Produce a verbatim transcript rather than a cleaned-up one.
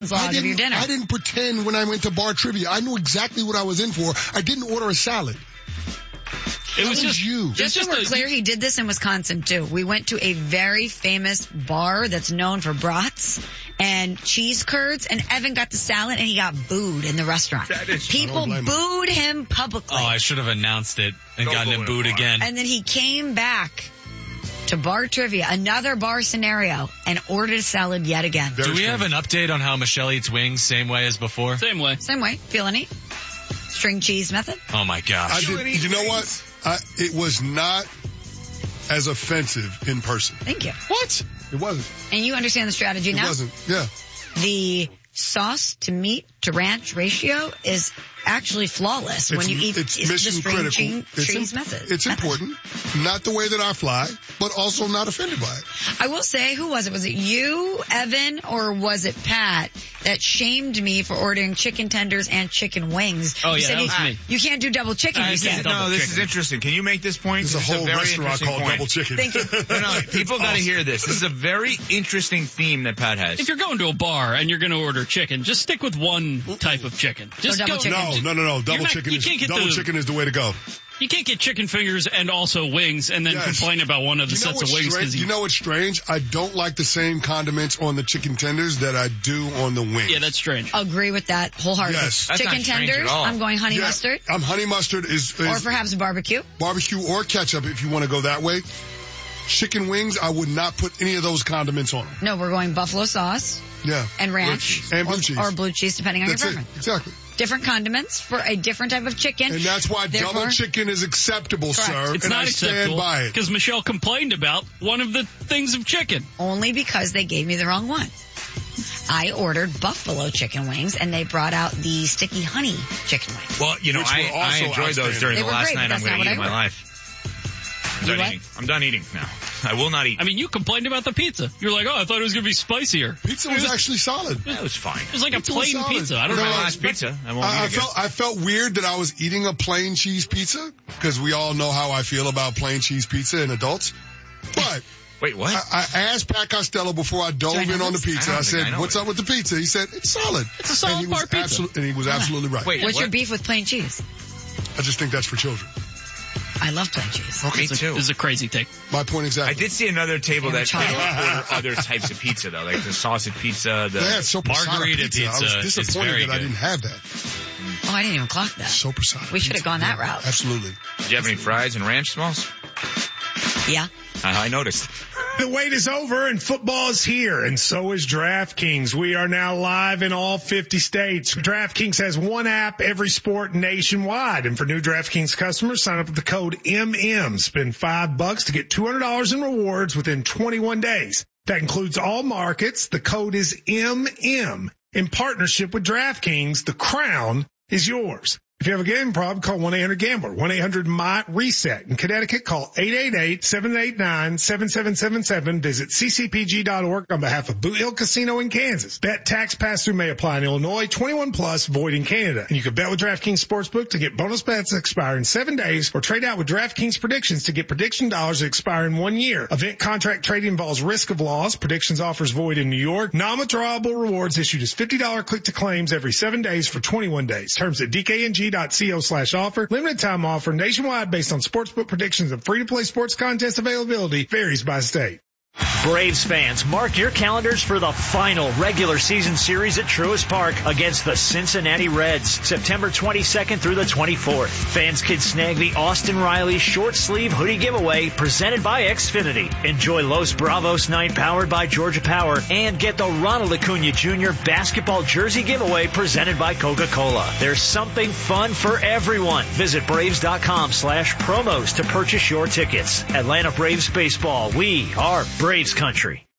log of your dinner. I didn't pretend when I went to bar trivia. I knew exactly what I was in for. I didn't order a salad. It was, was just you. Just, just so we're a, clear, he did this in Wisconsin too. We went to a very famous bar that's known for brats and cheese curds, and Evan got the salad and he got booed in the restaurant. That is, People booed him publicly. Oh, I should have announced it and Don't gotten boo him booed him, again. And then he came back to bar trivia, another bar scenario, and ordered a salad yet again. Very Do we strange. have an update on how Michelle eats wings same way as before? same way. Same way. Feel any? String cheese method? Oh my I gosh. did, you know what? I, it was not as offensive in person. Thank you. What? It wasn't. And you understand the strategy It now? wasn't. Yeah. The sauce to meat to ranch ratio is actually flawless when It's- you eat it's the mission string critical. cheese, It's cheese im- method. It's method. important. Not the way that I fly, but also not offended by it. I will say, who was it? Was it you, Evan, or was it Pat that shamed me for ordering chicken tenders and chicken wings? Oh, you yeah, said that you, was me. you can't do double chicken, I you can't said. double No, this chicken. is interesting. Can you make this point? There's a This whole is a very restaurant interesting called point. Double Chicken. Thank you. No, no, people got to hear this. This is a very interesting theme that Pat has. If you're going to a bar and you're going to order chicken, just stick with one type of chicken. Just double go. chicken. No, no, no, no. Double not- chicken you is can't get double the- chicken is the way to go. You can't get chicken fingers and also wings and then Yes. complain about one of the You know sets of what's wings strange? because You know what's strange? I don't like the same condiments on the chicken tenders that I do on the wings. yeah, that's strange. Agree with that wholeheartedly. Yes. That's Chicken not strange tenders, at all. I'm going honey Yeah, mustard, I'm honey mustard is, is or perhaps barbecue. barbecue or ketchup if you want to go that way. Chicken wings, I would not put any of those condiments on them. No, we're going buffalo sauce Yeah. and ranch. And blue or, cheese. or blue cheese, depending on That's your it. preference. Exactly. Different condiments for a different type of chicken. And that's why Therefore- double chicken is acceptable, Correct. sir. It's and not I stand acceptable by it. because Michelle complained about one of the things of chicken. Only because they gave me the wrong one. I ordered buffalo chicken wings, and they brought out the sticky honey chicken wings. Well, you know, Which I, were I also enjoyed those outstanding. during They the were last great, but night I'm that's going not to eat in what my I life. I'm You done what? eating. I'm done eating now. I will not eat. I mean, you complained about the pizza. You're like, oh, I thought it was going to be spicier. Pizza It was was- actually solid. That was fine. It was like Pizza a was plain solid. pizza. I don't No, know. My I- last pizza. I won't I, I eat again. felt I felt weird that I was eating a plain cheese pizza because we all know how I feel about plain cheese pizza in adults. But Wait, what? I, I asked Pat Costello before I dove I know in on the this? pizza. I I, don't think said, I know "What's it. up with the pizza?" He said, "It's solid." It's a solid and he was bar pizza. absolute- and he was absolutely right. Wait, What's what? your beef with plain cheese? I just think that's for children. I love plain cheese. Me It's a, too. it's a crazy take. My point I exactly. did see another table You're a that child. they order other types of pizza though, like the sausage pizza, the They had soprasada Margarita pizza. I pizza was is disappointed very that I good. didn't have that. Oh, I didn't even clock that. Soprasada. We should have pizza. gone that Yeah, route. Absolutely. Did you have any fries and ranch smalls? Yeah. I, I noticed. The wait is over and football is here, and so is DraftKings. We are now live in all fifty states. DraftKings has one app, every sport nationwide. And for new DraftKings customers, sign up with the code M M. Spend five bucks to get two hundred dollars in rewards within twenty-one days. That includes all markets. The code is M M. In partnership with DraftKings, the crown is yours. If you have a gambling problem, call one eight hundred gambler, one eight hundred M Y reset. In Connecticut, call eight eight eight, seven eight nine, seven seven seven seven. Visit c c p g dot org on behalf of Boot Hill Casino in Kansas. Bet tax pass-through may apply in Illinois, twenty-one plus, void in Canada. And you can bet with DraftKings Sportsbook to get bonus bets that expire in seven days or trade out with DraftKings Predictions to get prediction dollars that expire in one year. Event contract trading involves risk of loss. Predictions offers void in New York. Non-withdrawable rewards issued as fifty dollars click to claims every seven days for twenty-one days. Terms at d k n g dot co slash offer. Limited time offer nationwide based on sportsbook predictions and free-to-play sports contest availability varies by state. Braves fans, mark your calendars for the final regular season series at Truist Park against the Cincinnati Reds, September twenty-second through the twenty-fourth. Fans can snag the Austin Riley short sleeve hoodie giveaway presented by Xfinity. Enjoy Los Bravos night powered by Georgia Power and get the Ronald Acuna Junior basketball jersey giveaway presented by Coca-Cola. There's something fun for everyone. Visit Braves.com slash promos to purchase your tickets. Atlanta Braves baseball. We are Braves country.